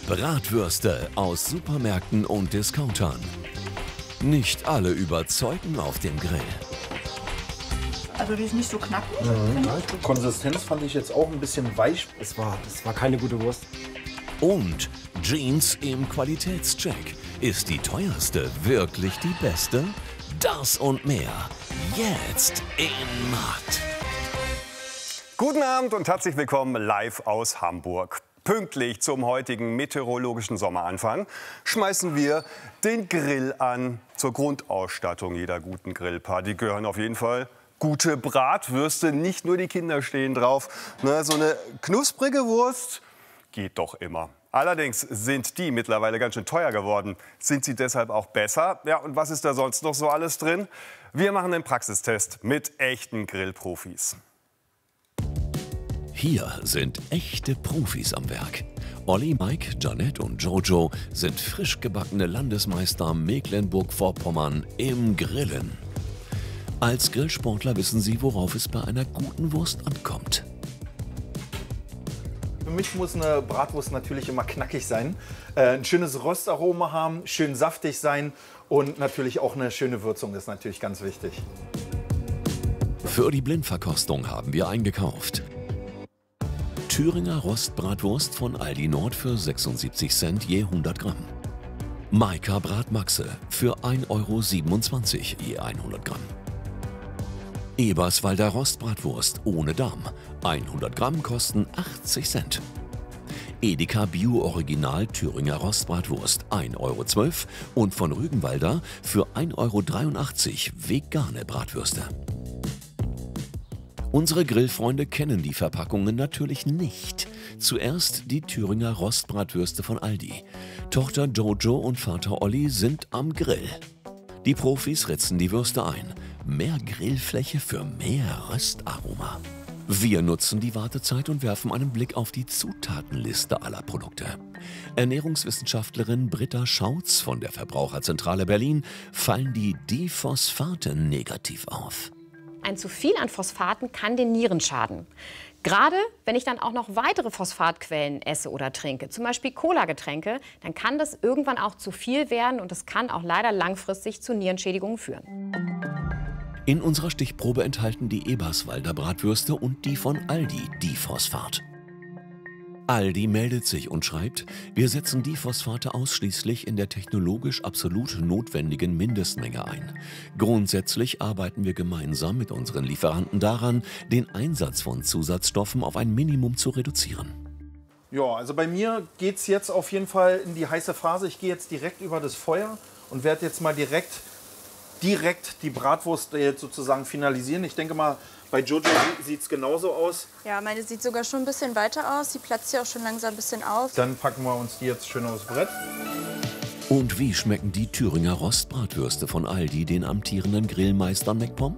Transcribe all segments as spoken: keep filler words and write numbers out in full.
Bratwürste aus Supermärkten und Discountern. Nicht alle überzeugen auf dem Grill. Also die ist nicht so knackig. Mhm. Konsistenz fand ich jetzt auch ein bisschen weich. Es war, es war keine gute Wurst. Und Jeans im Qualitätscheck. Ist die teuerste wirklich die beste? Das und mehr jetzt in Matt. Guten Abend und herzlich willkommen live aus Hamburg. Pünktlich zum heutigen meteorologischen Sommeranfang schmeißen wir den Grill an. Zur Grundausstattung jeder guten Grillparty gehören auf jeden Fall gute Bratwürste. Nicht nur die Kinder stehen drauf. Na, so eine knusprige Wurst geht doch immer. Allerdings sind die mittlerweile ganz schön teuer geworden. Sind sie deshalb auch besser? Ja, und was ist da sonst noch so alles drin? Wir machen einen Praxistest mit echten Grillprofis. Hier sind echte Profis am Werk. Olli, Mike, Janette und Jojo sind frisch gebackene Landesmeister Mecklenburg-Vorpommern im Grillen. Als Grillsportler wissen sie, worauf es bei einer guten Wurst ankommt. Für mich muss eine Bratwurst natürlich immer knackig sein, äh, ein schönes Röstaroma haben, schön saftig sein und natürlich auch eine schöne Würzung ist natürlich ganz wichtig. Für die Blindverkostung haben wir eingekauft. Thüringer Rostbratwurst von Aldi Nord für sechsundsiebzig Cent je hundert Gramm. Maika Bratmaxe für ein Euro siebenundzwanzig je hundert Gramm. Eberswalder Rostbratwurst ohne Darm. hundert Gramm kosten achtzig Cent. Edeka Bio Original Thüringer Rostbratwurst ein Euro zwölf und von Rügenwalder für ein Euro dreiundachtzig vegane Bratwürste. Unsere Grillfreunde kennen die Verpackungen natürlich nicht. Zuerst die Thüringer Rostbratwürste von Aldi. Tochter Jojo und Vater Olli sind am Grill. Die Profis ritzen die Würste ein. Mehr Grillfläche für mehr Röstaroma. Wir nutzen die Wartezeit und werfen einen Blick auf die Zutatenliste aller Produkte. Ernährungswissenschaftlerin Britta Schautz von der Verbraucherzentrale Berlin fallen die Diphosphate negativ auf. Ein zu viel an Phosphaten kann den Nieren schaden. Gerade wenn ich dann auch noch weitere Phosphatquellen esse oder trinke, zum Beispiel Cola-Getränke, dann kann das irgendwann auch zu viel werden und das kann auch leider langfristig zu Nierenschädigungen führen. In unserer Stichprobe enthalten die Eberswalder Bratwürste und die von Aldi Diphosphat. Aldi meldet sich und schreibt, wir setzen Diphosphate ausschließlich in der technologisch absolut notwendigen Mindestmenge ein. Grundsätzlich arbeiten wir gemeinsam mit unseren Lieferanten daran, den Einsatz von Zusatzstoffen auf ein Minimum zu reduzieren. Ja, also bei mir geht es jetzt auf jeden Fall in die heiße Phase. Ich gehe jetzt direkt über das Feuer und werde jetzt mal direkt, direkt die Bratwurst jetzt sozusagen finalisieren. Ich denke mal, bei Jojo sieht es genauso aus. Ja, meine sieht sogar schon ein bisschen weiter aus. Die platzt ja auch schon langsam ein bisschen auf. Dann packen wir uns die jetzt schön aufs Brett. Und wie schmecken die Thüringer Rostbratwürste von Aldi den amtierenden Grillmeister MacPom?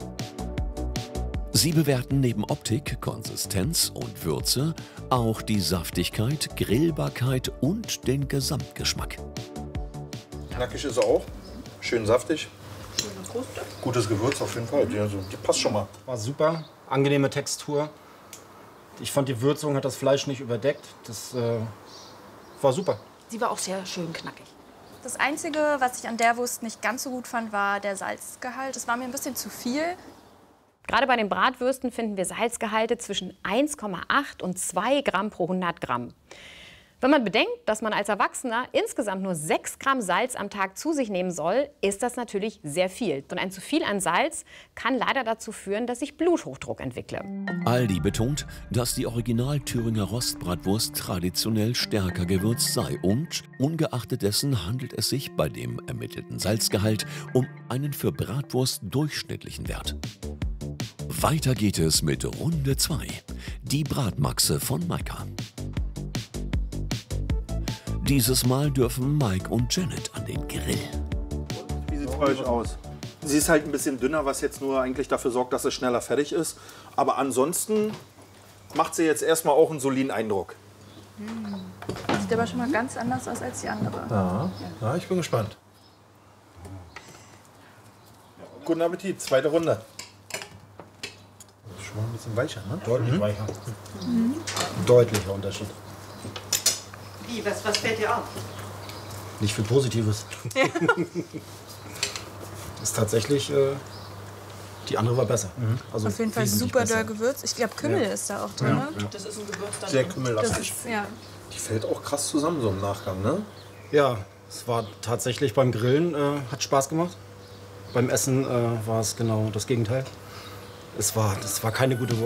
Sie bewerten neben Optik, Konsistenz und Würze auch die Saftigkeit, Grillbarkeit und den Gesamtgeschmack. Knackig ist er auch, schön saftig. Gutes Gewürz auf jeden Fall, die, also, die passt schon mal. War super, angenehme Textur. Ich fand, die Würzung hat das Fleisch nicht überdeckt. Das äh, war super. Sie war auch sehr schön knackig. Das Einzige, was ich an der Wurst nicht ganz so gut fand, war der Salzgehalt. Das war mir ein bisschen zu viel. Gerade bei den Bratwürsten finden wir Salzgehalte zwischen eins Komma acht und zwei Gramm pro hundert Gramm. Wenn man bedenkt, dass man als Erwachsener insgesamt nur sechs Gramm Salz am Tag zu sich nehmen soll, ist das natürlich sehr viel. Und ein zu viel an Salz kann leider dazu führen, dass ich Bluthochdruck entwickle. Aldi betont, dass die Original-Thüringer Rostbratwurst traditionell stärker gewürzt sei und ungeachtet dessen handelt es sich bei dem ermittelten Salzgehalt um einen für Bratwurst durchschnittlichen Wert. Weiter geht es mit Runde zwei, die Bratmaxe von Maika. Dieses Mal dürfen Mike und Janet an den Grill. Wie sieht es bei euch aus? Sie ist halt ein bisschen dünner, was jetzt nur eigentlich dafür sorgt, dass es schneller fertig ist. Aber ansonsten macht sie jetzt erstmal auch einen soliden Eindruck. Mmh. Sieht aber schon mal ganz anders aus als die andere. Ja, ja, ich bin gespannt. Guten Appetit, zweite Runde. Das ist schon mal ein bisschen weicher, ne? Deutlich mhm. weicher. Mhm. Deutlicher Unterschied. Wie, was, was fällt dir auf? Nicht viel Positives. Ja. Ist tatsächlich, äh, die andere war besser. Mhm. Also Auf jeden Fall wesentlich super besser. doll gewürzt. Ich glaube, Kümmel Ja. ist da auch drin. Ja, ne? ja. Das ist ein Gewürz dann. Sehr Das kümmellastig. ist, ja. Die fällt auch krass zusammen so im Nachgang, ne? Ja, es war tatsächlich beim Grillen, äh, hat Spaß gemacht. Beim Essen äh, war es genau das Gegenteil. Es war, das war keine gute Wurst.